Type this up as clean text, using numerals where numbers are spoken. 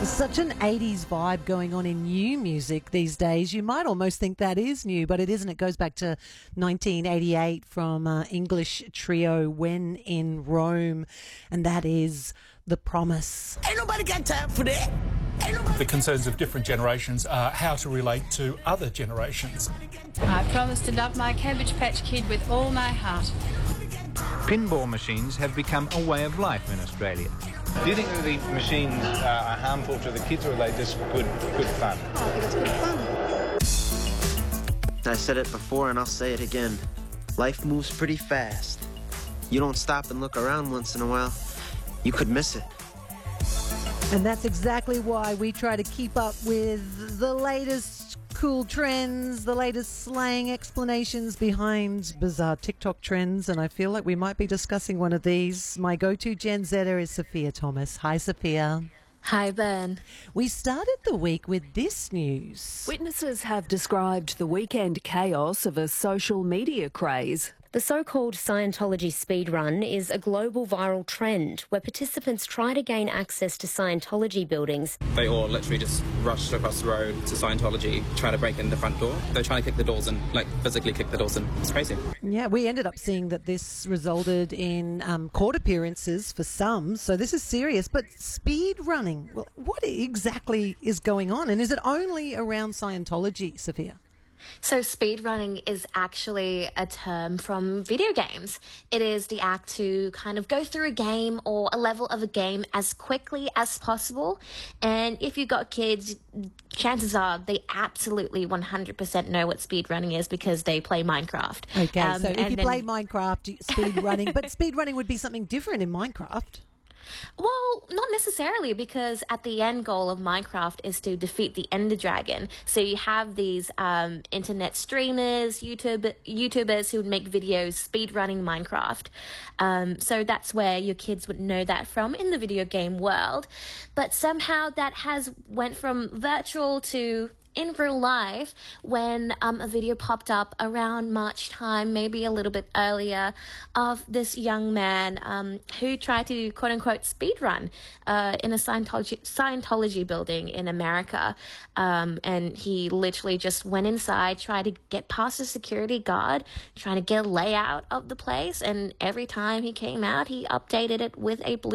Such an 80s vibe going on in new music these days. You might almost think that is new, but it isn't. It goes back to 1988 from English trio When in Rome, and that is The Promise. Ain't nobody got time for that. The concerns of different generations are how to relate to other generations. I promise to love my Cabbage Patch Kid with all my heart. Pinball machines have become a way of life in Australia. Do you think that the machines are harmful to the kids, or are they just good fun? I think it's good fun. I said it before and I'll say it again. Life moves pretty fast. You don't stop and look around once in a while, you could miss it. And that's exactly why we try to keep up with the latest cool trends, the latest slang explanations behind bizarre TikTok trends, and I feel like we might be discussing one of these. My go-to Gen Zer is Sophia Thomas. Hi, Sophia. Hi, Ben. We started the week with this news. Witnesses have described the weekend chaos of a social media craze. The so-called Scientology speedrun is a global viral trend where participants try to gain access to Scientology buildings. They all literally just rushed across the road to Scientology, trying to break in the front door. They're trying to kick the doors in, physically kick the doors in. It's crazy. Yeah, we ended up seeing that this resulted in court appearances for some, so this is serious. But speed running, well, what exactly is going on? And is it only around Scientology, Sophia? So speedrunning is actually a term from video games. It is the act to kind of go through a game or a level of a game as quickly as possible. And if you've got kids, chances are they absolutely 100% know what speedrunning is because they play Minecraft. Okay, so if you play Minecraft, speedrunning, but speedrunning would be something different in Minecraft. Well, not necessarily, because at the end goal of Minecraft is to defeat the Ender Dragon. So you have these internet streamers, YouTubers who would make videos speedrunning Minecraft. So that's where your kids would know that from in the video game world. But somehow that has went from virtual to in real life when a video popped up around March time, maybe a little bit earlier, of this young man who tried to quote-unquote speedrun in a Scientology building in America. And he literally just went inside, tried to get past the security guard, trying to get a layout of the place, and every time he came out, he updated it with a blue